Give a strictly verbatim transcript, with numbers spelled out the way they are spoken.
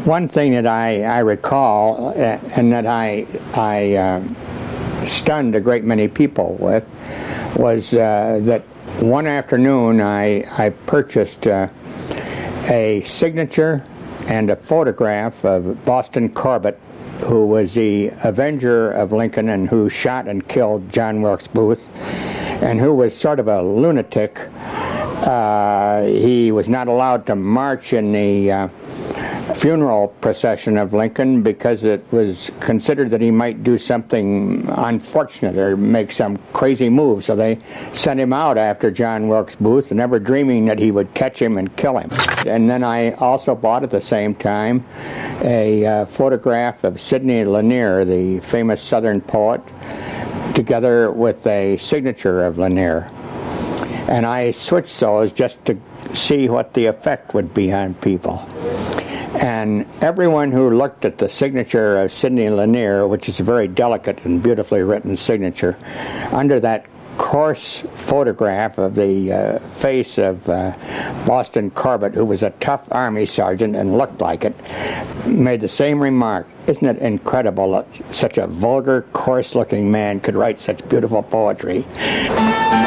One thing that I, I recall, uh, and that I, I uh, stunned a great many people with, was uh, that one afternoon I, I purchased uh, a signature and a photograph of Boston Corbett, who was the avenger of Lincoln and who shot and killed John Wilkes Booth, and who was sort of a lunatic. Uh, he was not allowed to march in the uh, funeral procession of Lincoln because it was considered that he might do something unfortunate or make some crazy move. So they sent him out after John Wilkes Booth, never dreaming that he would catch him and kill him. And then I also bought at the same time a uh, photograph of Sidney Lanier, the famous Southern poet, together with a signature of Lanier. And I switched those just to see what the effect would be on people. And everyone who looked at the signature of Sidney Lanier, which is a very delicate and beautifully written signature, under that coarse photograph of the uh, face of uh, Boston Corbett, who was a tough army sergeant and looked like it, made the same remark. Isn't it incredible that such a vulgar, coarse-looking man could write such beautiful poetry?